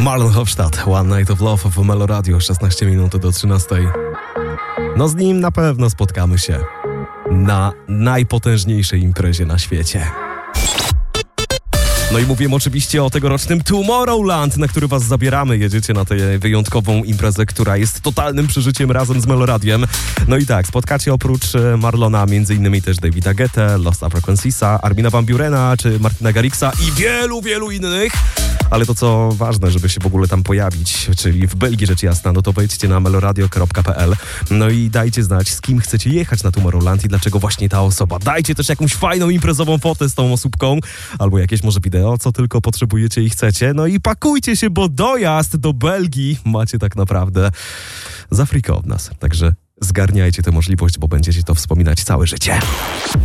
Marlon Hofstadt, One Night of Love w Melo Radio, 16 minut do 13. No z nim na pewno spotkamy się na najpotężniejszej imprezie na świecie. No i mówimy oczywiście o tegorocznym Tomorrowland, na który was zabieramy. Jedziecie na tę wyjątkową imprezę, która jest totalnym przeżyciem razem z Meloradiem. No i tak, spotkacie oprócz Marlona m.in. też Davida Guettę, Lost Frequenciesa, Armina van Burena czy Martina Garrixa i wielu, wielu innych. Ale to co ważne, żeby się w ogóle tam pojawić, czyli w Belgii rzecz jasna, no to wejdźcie na meloradio.pl. No i dajcie znać, z kim chcecie jechać na Tomorrowland i dlaczego właśnie ta osoba. Dajcie też jakąś fajną imprezową fotę z tą osóbką, albo jakieś może wideo, co tylko potrzebujecie i chcecie. No i pakujcie się, bo dojazd do Belgii macie tak naprawdę za friko od nas. Także zgarniajcie tę możliwość, bo będziecie to wspominać całe życie.